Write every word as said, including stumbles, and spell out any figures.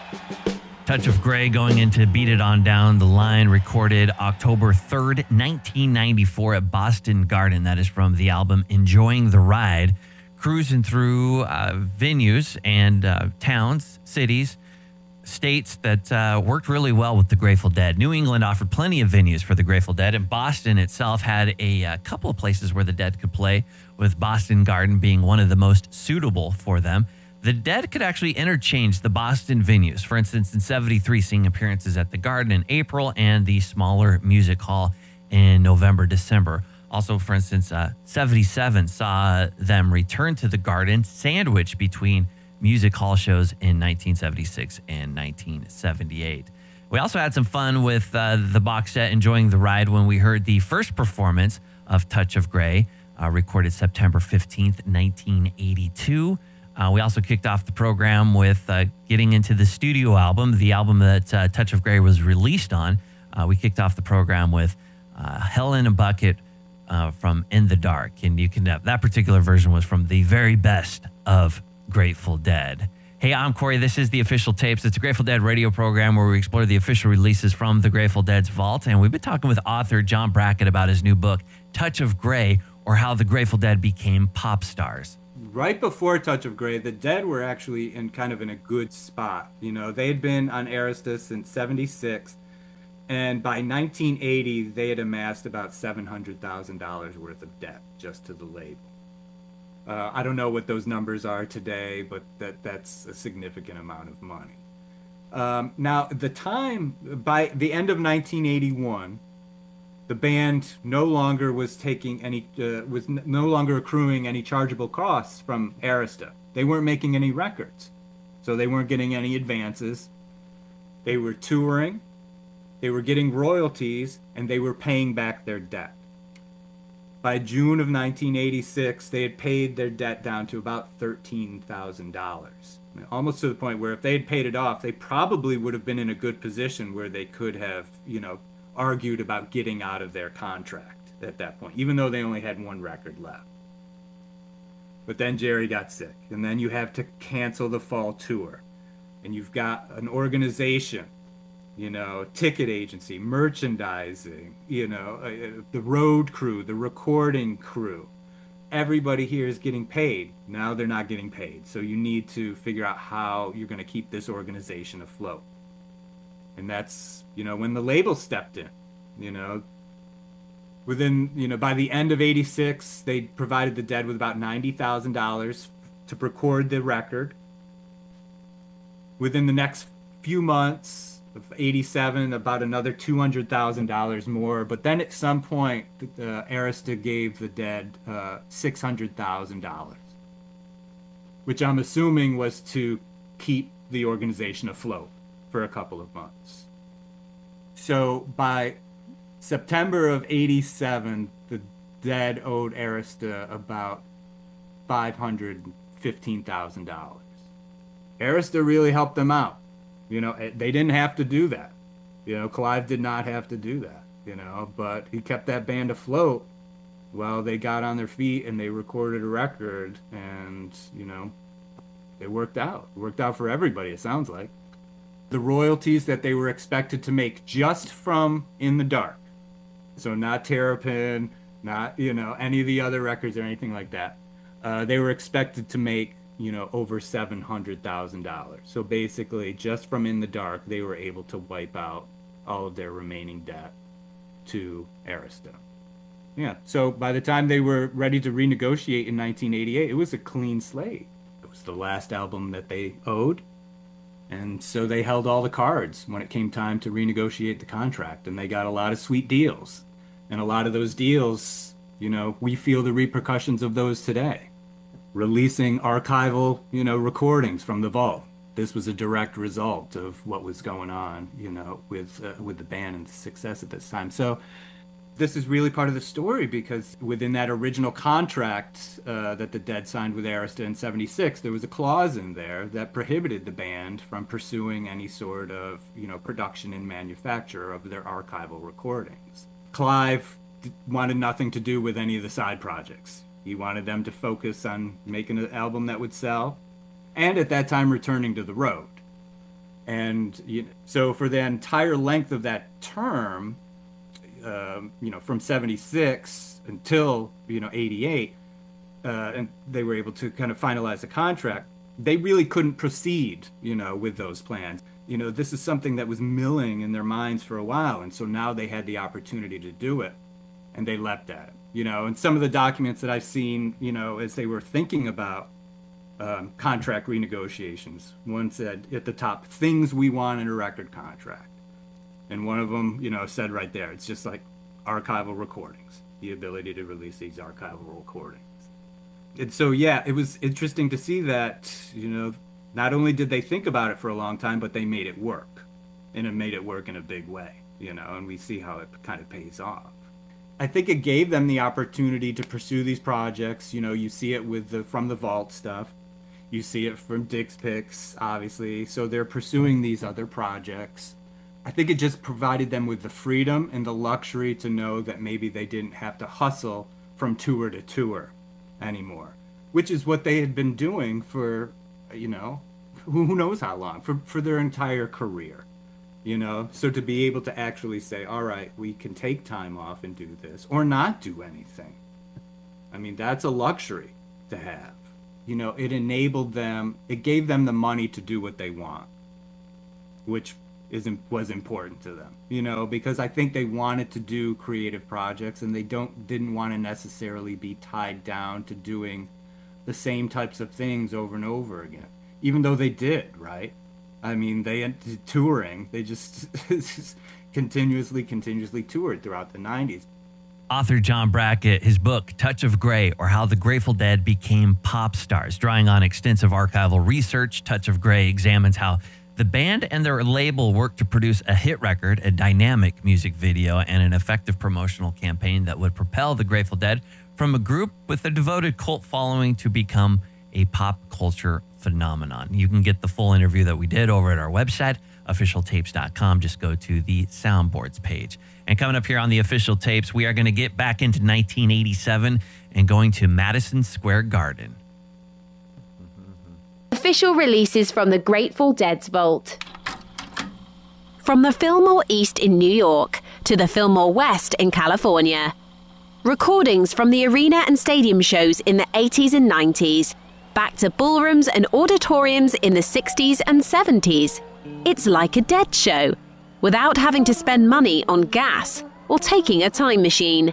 Touch of Grey going into Beat It On Down the Line, recorded October third, nineteen ninety-four at Boston Garden. That is from the album Enjoying the Ride. Cruising through uh, venues and uh, towns, cities, states that uh, worked really well with the Grateful Dead. New England offered plenty of venues for the Grateful Dead, and Boston itself had a, a couple of places where the Dead could play, with Boston Garden being one of the most suitable for them. The Dead could actually interchange the Boston venues. For instance, in seventy-three, seeing appearances at the Garden in April and the smaller music hall in November, December. Also, for instance, uh, seventy-seven saw them return to the Garden, sandwiched between music hall shows in nineteen seventy-six and nineteen seventy-eight. We also had some fun with uh, the box set Enjoying the Ride when we heard the first performance of Touch of Grey, uh, recorded September fifteenth, nineteen eighty-two. Uh, we also kicked off the program with uh, getting into the studio album, the album that uh, Touch of Grey was released on. Uh, we kicked off the program with uh, Hell in a Bucket uh, from In the Dark. And you can uh, that particular version was from the very best of Grateful Dead. Hey, I'm Corey. This is The Official Tapes. It's a Grateful Dead radio program where we explore the official releases from the Grateful Dead's vault. And we've been talking with author John Brackett about his new book, Touch of Grey, or How the Grateful Dead Became Pop Stars. Right before Touch of Grey, the Dead were actually in kind of in a good spot. You know, they had been on Arista since seventy-six, and by nineteen eighty, they had amassed about seven hundred thousand dollars worth of debt just to the label. Uh, I don't know what those numbers are today, but that that's a significant amount of money. Um, now, the time, by the end of nineteen eighty-one, the band no longer was taking any, uh, was n- no longer accruing any chargeable costs from Arista. They weren't making any records, so they weren't getting any advances. They were touring, they were getting royalties, and they were paying back their debt. By June of nineteen eighty-six, they had paid their debt down to about thirteen thousand dollars. I mean, almost to the point where if they had paid it off, they probably would have been in a good position where they could have, you know, argued about getting out of their contract at that point, even though they only had one record left. But then Jerry got sick, and then you have to cancel the fall tour. And you've got an organization, you know, ticket agency, merchandising, you know, uh, the road crew, the recording crew. Everybody here is getting paid. Now they're not getting paid. So you need to figure out how you're going to keep this organization afloat. And that's, you know, when the label stepped in, you know, within, you know, by the end of eighty-six, they provided the Dead with about ninety thousand dollars to record the record. Within the next few months of eighty-seven, about another two hundred thousand dollars more. But then at some point, uh, Arista gave the Dead uh, six hundred thousand dollars, which I'm assuming was to keep the organization afloat for a couple of months. So by September of eighty-seven, the Dead owed Arista about five hundred fifteen thousand dollars. Arista really helped them out. You know, they didn't have to do that. You know, Clive did not have to do that, you know, but he kept that band afloat while they got on their feet and they recorded a record, and, you know, it worked out. It worked out for everybody, it sounds like. The royalties that they were expected to make just from In the Dark, so not Terrapin, not, you know, any of the other records or anything like that, uh, they were expected to make, you know, over seven hundred thousand dollars. So basically, just from In the Dark, they were able to wipe out all of their remaining debt to Arista. Yeah, so by the time they were ready to renegotiate in nineteen eighty-eight, it was a clean slate. It was the last album that they owed. And so they held all the cards when it came time to renegotiate the contract, and they got a lot of sweet deals. And a lot of those deals, you know, we feel the repercussions of those today. Releasing archival, you know, recordings from the vault. This was a direct result of what was going on, you know, with uh, with the band and the success at this time. So this is really part of the story, because within that original contract uh, that the Dead signed with Arista in seventy-six, there was a clause in there that prohibited the band from pursuing any sort of, you know, production and manufacture of their archival recordings. Clive wanted nothing to do with any of the side projects. He wanted them to focus on making an album that would sell, and at that time returning to the road. And you know, so for the entire length of that term, um, you know, from seventy-six until, you know, eighty-eight, uh, and they were able to kind of finalize the contract, they really couldn't proceed, you know, with those plans. You know, this is something that was milling in their minds for a while. And so now they had the opportunity to do it, and they leapt at it, you know. And some of the documents that I've seen, you know, as they were thinking about um, contract renegotiations, one said at the top, things we want in a record contract. And one of them, you know, said right there, it's just like archival recordings, the ability to release these archival recordings. And so, yeah, it was interesting to see that, you know, not only did they think about it for a long time, but they made it work. And it made it work in a big way, you know, and we see how it kind of pays off. I think it gave them the opportunity to pursue these projects. You know, you see it with the From the Vault stuff. You see it from Dick's Picks, obviously. So they're pursuing these other projects. I think it just provided them with the freedom and the luxury to know that maybe they didn't have to hustle from tour to tour anymore, which is what they had been doing for, you know, who knows how long, for, for their entire career, you know? So to be able to actually say, all right, we can take time off and do this or not do anything. I mean, that's a luxury to have. You know, it enabled them, it gave them the money to do what they want, which is was important to them, you know, because I think they wanted to do creative projects and they don't didn't want to necessarily be tied down to doing the same types of things over and over again, even though they did, right? I mean, they touring, they just continuously, continuously toured throughout the nineties. Author John Brackett, his book, Touch of Grey, or How the Grateful Dead Became Pop Stars. Drawing on extensive archival research, Touch of Grey examines how the band and their label worked to produce a hit record, a dynamic music video, and an effective promotional campaign that would propel the Grateful Dead from a group with a devoted cult following to become a pop culture phenomenon. You can get the full interview that we did over at our website, official tapes dot com. Just go to the Soundboards page. And coming up here on the Official Tapes, we are going to get back into nineteen eighty-seven and going to Madison Square Garden. Official releases from the Grateful Dead's vault. From the Fillmore East in New York to the Fillmore West in California. Recordings from the arena and stadium shows in the eighties and nineties. Back to ballrooms and auditoriums in the sixties and seventies. It's like a Dead show, without having to spend money on gas or taking a time machine.